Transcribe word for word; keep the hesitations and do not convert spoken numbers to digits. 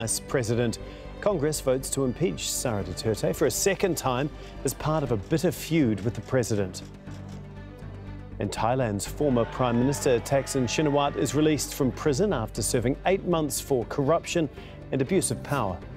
Vice President. Congress votes to impeach Sara Duterte for a second time as part of a bitter feud with the president. And Thailand's former Prime Minister Thaksin Shinawatra is released from prison after serving eight months for corruption and abuse of power.